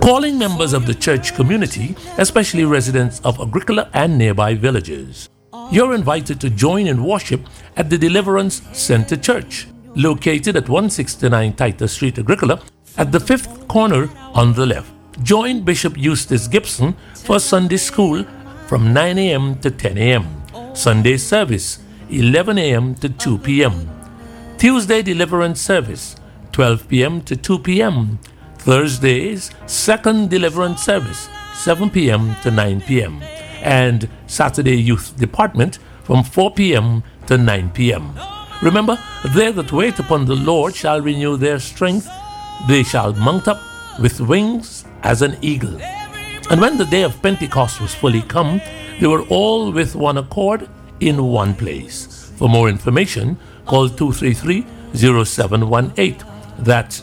calling members of the church community, especially residents of Agricola and nearby villages. You're invited to join in worship at the Deliverance Center Church, located at 169 Titus Street, Agricola, at the fifth corner on the left. Join Bishop Eustace Gibson for Sunday school from 9 a.m. to 10 a.m. Sunday service, 11 a.m. to 2 p.m. Tuesday deliverance service, 12 p.m. to 2 p.m. Thursdays, second deliverance service, 7 p.m. to 9 p.m. And Saturday youth department from 4 p.m. to 9 p.m. Remember, they that wait upon the Lord shall renew their strength. They shall mount up with wings as an eagle. And when the day of Pentecost was fully come, they were all with one accord in one place. For more information, call 233-0718. That's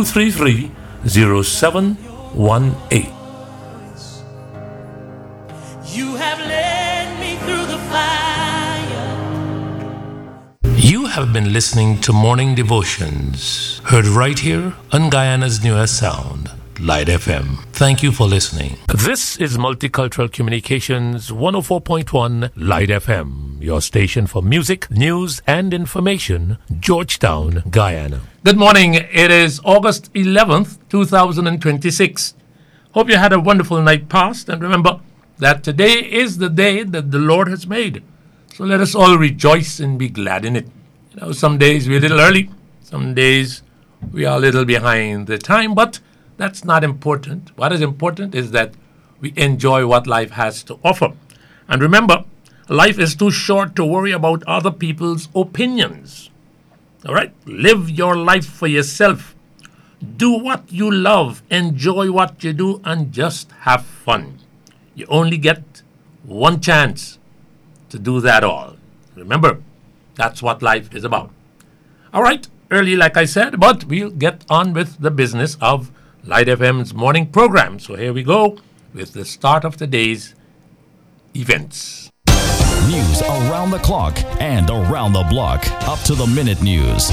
233-0718. You have led me through the fire. You have been listening to Morning Devotions, heard right here on Guyana's newest sound, Light FM. Thank you for listening. This is Multicultural Communications 104.1 Light FM, your station for music, news, and information, Georgetown, Guyana. Good morning. It is August 11th, 2026. Hope you had a wonderful night past, and remember that today is the day that the Lord has made. So let us all rejoice and be glad in it. You know, some days we're a little early, some days we are a little behind the time, but that's not important. What is important is that we enjoy what life has to offer. And remember, life is too short to worry about other people's opinions. All right? Live your life for yourself. Do what you love, enjoy what you do, and just have fun. You only get one chance to do that all. Remember, that's what life is about. All right, early like I said, but we'll get on with the business of Light FM's morning program. So here we go with the start of today's events. News around the clock and around the block. Up to the minute news.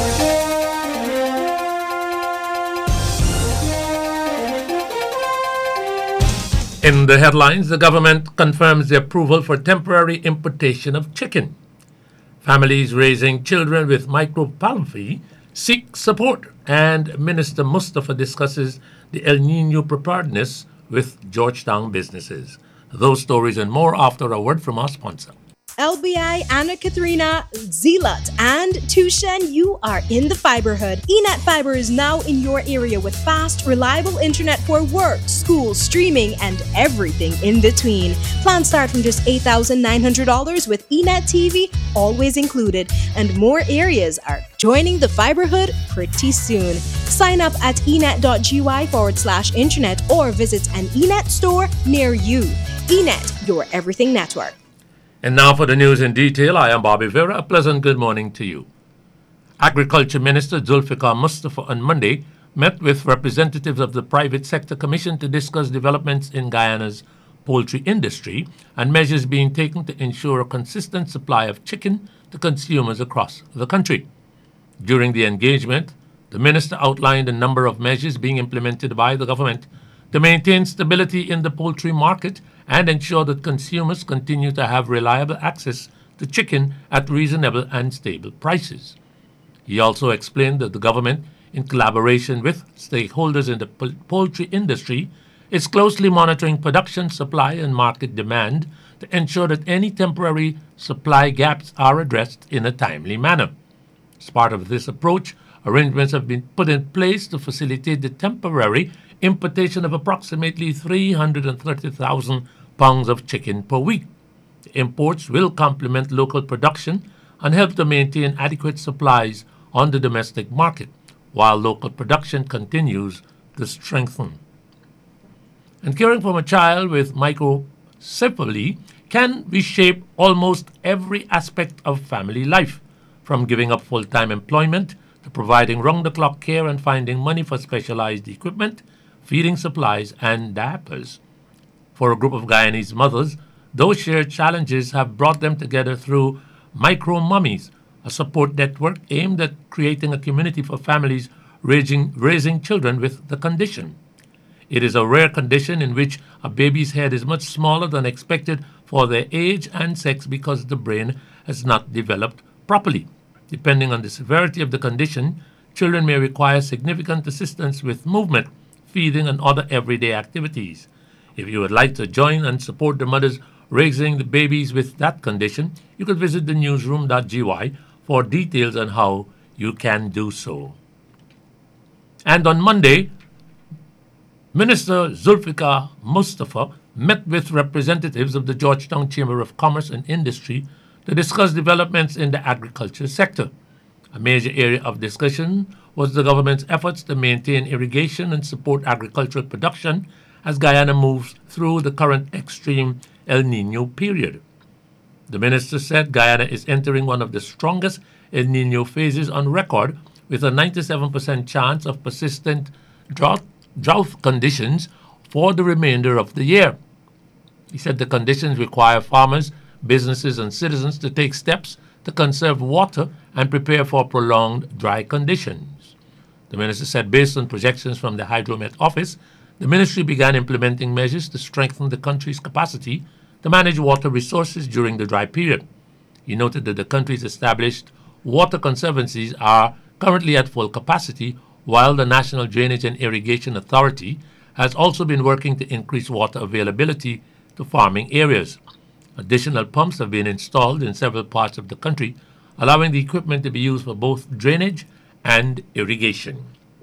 In the headlines, the government confirms the approval for temporary importation of chicken. Families raising children with micropalpy seek support, and Minister Mustafa discusses the El Nino preparedness with Georgetown businesses. Those stories and more after a word from our sponsor. LBI, Anna Katharina, Zealot, and Tushen, you are in the Fiberhood. Enet Fiber is now in your area with fast, reliable internet for work, school, streaming, and everything in between. Plans start from just $8,900 with Enet TV always included, and more areas are joining the Fiberhood pretty soon. Sign up at enet.gy/internet or visit an Enet store near you. Enet, your everything network. And now for the news in detail, I am Bobby Vera. A pleasant good morning to you. Agriculture Minister Zulfikar Mustafa on Monday met with representatives of the Private Sector Commission to discuss developments in Guyana's poultry industry and measures being taken to ensure a consistent supply of chicken to consumers across the country. During the engagement, the minister outlined a number of measures being implemented by the government to maintain stability in the poultry market and ensure that consumers continue to have reliable access to chicken at reasonable and stable prices. He also explained that the government, in collaboration with stakeholders in the poultry industry, is closely monitoring production, supply, and market demand to ensure that any temporary supply gaps are addressed in a timely manner. As part of this approach, arrangements have been put in place to facilitate the temporary importation of approximately 330,000 pounds of chicken per week. The imports will complement local production and help to maintain adequate supplies on the domestic market, while local production continues to strengthen. And caring for a child with microcephaly can reshape almost every aspect of family life, from giving up full-time employment to providing round-the-clock care and finding money for specialized equipment, feeding supplies, and diapers. For a group of Guyanese mothers, those shared challenges have brought them together through Micro Mummies, a support network aimed at creating a community for families raising children with the condition. It is a rare condition in which a baby's head is much smaller than expected for their age and sex because the brain has not developed properly. Depending on the severity of the condition, children may require significant assistance with movement, feeding, and other everyday activities. If you would like to join and support the mothers raising the babies with that condition, you could visit thenewsroom.gy for details on how you can do so. And on Monday, Minister Zulfikar Mustafa met with representatives of the Georgetown Chamber of Commerce and Industry to discuss developments in the agriculture sector. A major area of discussion was the government's efforts to maintain irrigation and support agricultural production as Guyana moves through the current extreme El Niño period. The minister said Guyana is entering one of the strongest El Niño phases on record, with a 97% chance of persistent drought conditions for the remainder of the year. He said the conditions require farmers, businesses, and citizens to take steps to conserve water and prepare for prolonged dry conditions. The minister said based on projections from the Hydromet Office, the ministry began implementing measures to strengthen the country's capacity to manage water resources during the dry period. He noted that the country's established water conservancies are currently at full capacity, while the National Drainage and Irrigation Authority has also been working to increase water availability to farming areas. Additional pumps have been installed in several parts of the country, allowing the equipment to be used for both drainage and irrigation.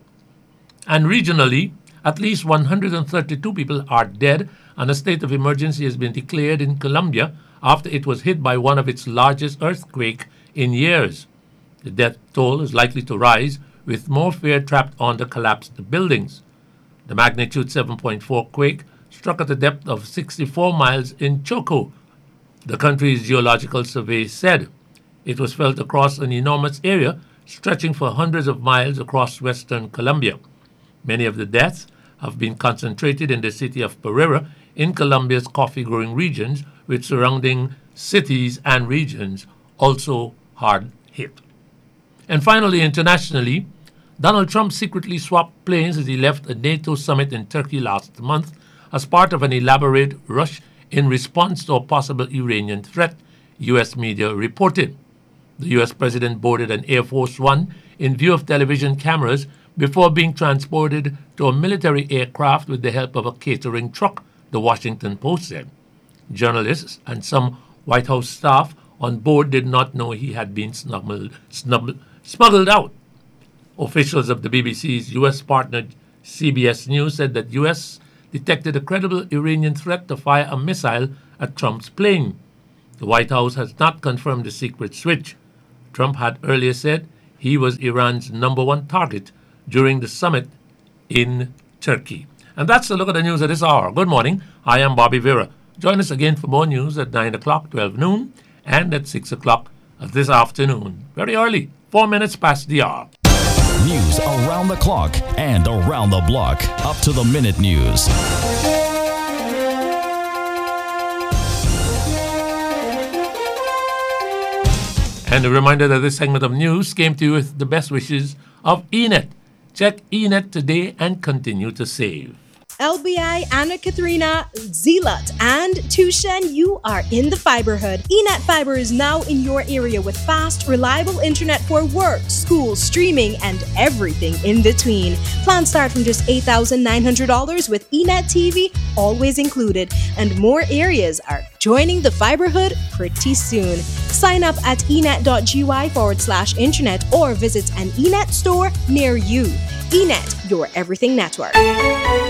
And regionally, at least 132 people are dead, and a state of emergency has been declared in Colombia after it was hit by one of its largest earthquakes in years. The death toll is likely to rise, with more fear trapped under collapsed buildings. The magnitude 7.4 quake struck at a depth of 64 miles in Choco, the country's geological survey said. It was felt across an enormous area stretching for hundreds of miles across western Colombia. Many of the deaths have been concentrated in the city of Pereira in Colombia's coffee-growing regions, with surrounding cities and regions also hard hit. And finally, internationally, Donald Trump secretly swapped planes as he left a NATO summit in Turkey last month as part of an elaborate rush in response to a possible Iranian threat, U.S. media reported. The U.S. president boarded an Air Force One in view of television cameras before being transported to a military aircraft with the help of a catering truck, the Washington Post said. Journalists and some White House staff on board did not know he had been smuggled out. Officials of the BBC's U.S. partner CBS News said that U.S. detected a credible Iranian threat to fire a missile at Trump's plane. The White House has not confirmed the secret switch. Trump had earlier said he was Iran's number one target during the summit in Turkey. And that's a look at the news at this hour. Good morning. I am Bobby Vera. Join us again for more news at 9 o'clock, 12 noon, and at 6 o'clock this afternoon. Very early, 4 minutes past the hour. News around the clock and around the block. Up to the minute news. And a reminder that this segment of news came to you with the best wishes of ENET. Check ENET today and continue to save. LBI, Anna Katharina, Zealot, and Tushen, you are in the Fiberhood. Enet Fiber is now in your area with fast, reliable internet for work, school, streaming, and everything in between. Plans start from just $8,900 with Enet TV always included, and more areas are joining the Fiberhood pretty soon. Sign up at enet.gy/internet or visit an Enet store near you. Enet, your everything network.